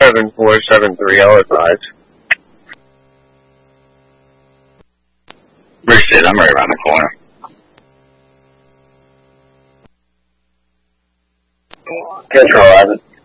7473, I'll advise. Appreciate it. I'm right around the corner. Control, Ivan.